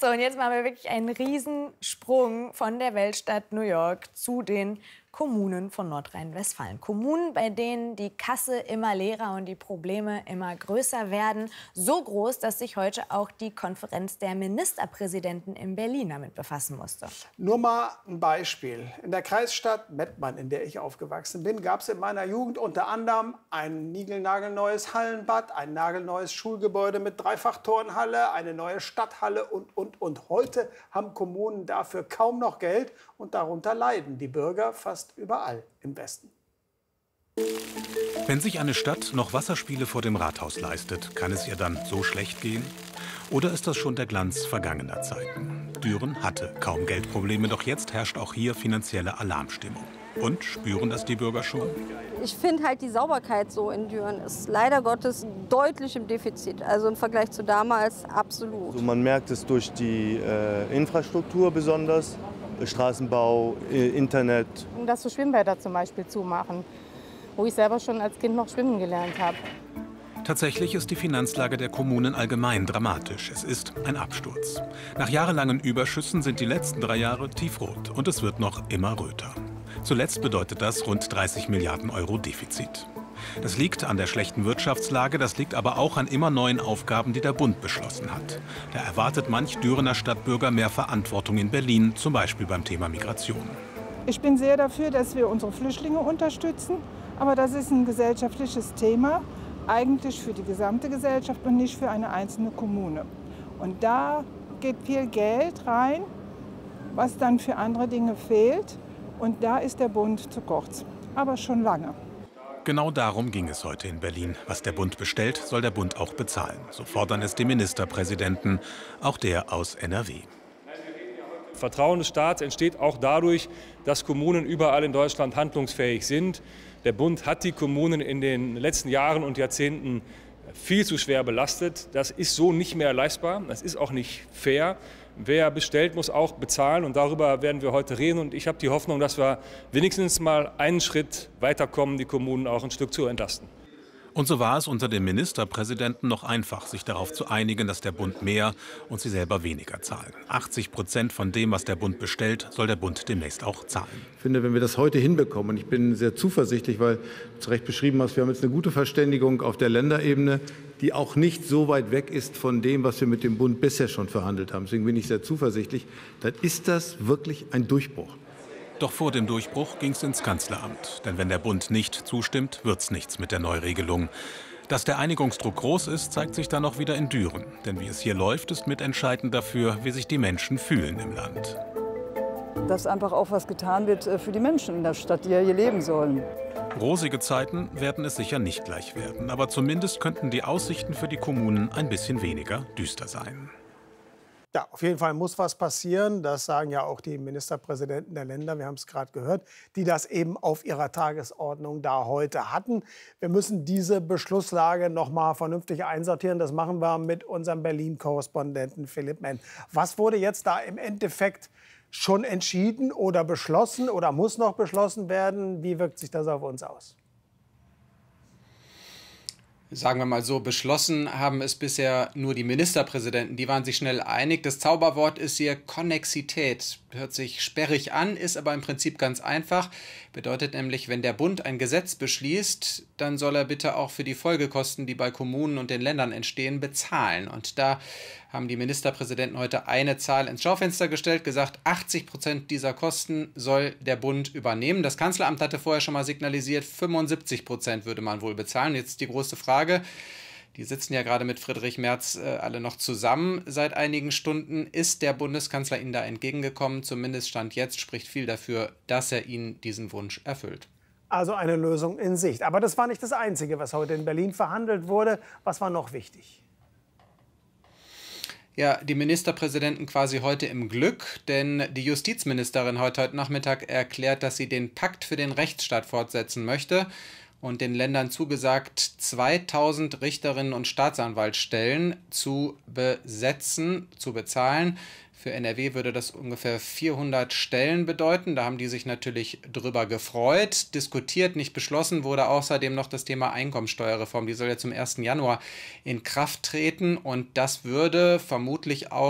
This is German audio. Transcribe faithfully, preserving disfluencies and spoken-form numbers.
So, und jetzt machen wir wirklich einen Riesensprung von der Weltstadt New York zu den Kommunen von Nordrhein-Westfalen. Kommunen, bei denen die Kasse immer leerer und die Probleme immer größer werden. So groß, dass sich heute auch die Konferenz der Ministerpräsidenten in Berlin damit befassen musste. Nur mal ein Beispiel. In der Kreisstadt Mettmann, in der ich aufgewachsen bin, gab es in meiner Jugend unter anderem ein niegelnagelneues Hallenbad, ein nagelneues Schulgebäude mit Dreifachturnhalle, eine neue Stadthalle und, und, und. Heute haben Kommunen dafür kaum noch Geld und darunter leiden die Bürger fast überall im Westen. Wenn sich eine Stadt noch Wasserspiele vor dem Rathaus leistet, kann es ihr dann so schlecht gehen? Oder ist das schon der Glanz vergangener Zeiten? Düren hatte kaum Geldprobleme, doch jetzt herrscht auch hier finanzielle Alarmstimmung. Und spüren das die Bürger schon? Ich finde halt, die Sauberkeit so in Düren ist leider Gottes deutlich im Defizit. Also im Vergleich zu damals absolut. Also man merkt es durch die äh, Infrastruktur besonders. Straßenbau, Internet. Dass so Schwimmbäder zum Beispiel zumachen, wo ich selber schon als Kind noch schwimmen gelernt habe. Tatsächlich ist die Finanzlage der Kommunen allgemein dramatisch. Es ist ein Absturz. Nach jahrelangen Überschüssen sind die letzten drei Jahre tiefrot und es wird noch immer röter. Zuletzt bedeutet das rund dreißig Milliarden Euro Defizit. Das liegt an der schlechten Wirtschaftslage, das liegt aber auch an immer neuen Aufgaben, die der Bund beschlossen hat. Da erwartet manch Dürener Stadtbürger mehr Verantwortung in Berlin, zum Beispiel beim Thema Migration. Ich bin sehr dafür, dass wir unsere Flüchtlinge unterstützen, aber das ist ein gesellschaftliches Thema, eigentlich für die gesamte Gesellschaft und nicht für eine einzelne Kommune. Und da geht viel Geld rein, was dann für andere Dinge fehlt, und da ist der Bund zu kurz, aber schon lange. Genau darum ging es heute in Berlin. Was der Bund bestellt, soll der Bund auch bezahlen. So fordern es die Ministerpräsidenten, auch der aus N R W. Vertrauen des Staats entsteht auch dadurch, dass Kommunen überall in Deutschland handlungsfähig sind. Der Bund hat die Kommunen in den letzten Jahren und Jahrzehnten viel zu schwer belastet. Das ist so nicht mehr leistbar. Das ist auch nicht fair. Wer bestellt, muss auch bezahlen, und darüber werden wir heute reden. Und ich habe die Hoffnung, dass wir wenigstens mal einen Schritt weiterkommen, die Kommunen auch ein Stück zu entlasten. Und so war es unter den Ministerpräsidenten noch einfach, sich darauf zu einigen, dass der Bund mehr und sie selber weniger zahlen. achtzig Prozent von dem, was der Bund bestellt, soll der Bund demnächst auch zahlen. Ich finde, wenn wir das heute hinbekommen, und ich bin sehr zuversichtlich, weil du zu Recht beschrieben hast, wir haben jetzt eine gute Verständigung auf der Länderebene, die auch nicht so weit weg ist von dem, was wir mit dem Bund bisher schon verhandelt haben. Deswegen bin ich sehr zuversichtlich, dann ist das wirklich ein Durchbruch. Doch vor dem Durchbruch ging es ins Kanzleramt. Denn wenn der Bund nicht zustimmt, wird's nichts mit der Neuregelung. Dass der Einigungsdruck groß ist, zeigt sich dann auch wieder in Düren. Denn wie es hier läuft, ist mitentscheidend dafür, wie sich die Menschen fühlen im Land. Dass einfach auch was getan wird für die Menschen in der Stadt, die ja hier leben sollen. Rosige Zeiten werden es sicher nicht gleich werden. Aber zumindest könnten die Aussichten für die Kommunen ein bisschen weniger düster sein. Ja, auf jeden Fall muss was passieren. Das sagen ja auch die Ministerpräsidenten der Länder, wir haben es gerade gehört, die das eben auf ihrer Tagesordnung da heute hatten. Wir müssen diese Beschlusslage noch mal vernünftig einsortieren. Das machen wir mit unserem Berlin-Korrespondenten Philipp Menn. Was wurde jetzt da im Endeffekt schon entschieden oder beschlossen oder muss noch beschlossen werden? Wie wirkt sich das auf uns aus? Sagen wir mal so, beschlossen haben es bisher nur die Ministerpräsidenten. Die waren sich schnell einig. Das Zauberwort ist hier Konnexität. Hört sich sperrig an, ist aber im Prinzip ganz einfach. Bedeutet nämlich, wenn der Bund ein Gesetz beschließt, dann soll er bitte auch für die Folgekosten, die bei Kommunen und den Ländern entstehen, bezahlen. Und da haben die Ministerpräsidenten heute eine Zahl ins Schaufenster gestellt, gesagt, achtzig Prozent dieser Kosten soll der Bund übernehmen. Das Kanzleramt hatte vorher schon mal signalisiert, fünfundsiebzig Prozent würde man wohl bezahlen. Jetzt die große Frage, die sitzen ja gerade mit Friedrich Merz äh, alle noch zusammen seit einigen Stunden. Ist der Bundeskanzler Ihnen da entgegengekommen? Zumindest Stand jetzt spricht viel dafür, dass er Ihnen diesen Wunsch erfüllt. Also eine Lösung in Sicht. Aber das war nicht das Einzige, was heute in Berlin verhandelt wurde. Was war noch wichtig? Ja, die Ministerpräsidenten quasi heute im Glück, denn die Justizministerin hat heute Nachmittag erklärt, dass sie den Pakt für den Rechtsstaat fortsetzen möchte und den Ländern zugesagt, zweitausend Richterinnen und Staatsanwaltsstellen zu besetzen, zu bezahlen. Für N R W würde das ungefähr vierhundert Stellen bedeuten. Da haben die sich natürlich drüber gefreut. Diskutiert, nicht beschlossen wurde außerdem noch das Thema Einkommensteuerreform. Die soll ja zum ersten Januar in Kraft treten und das würde vermutlich auch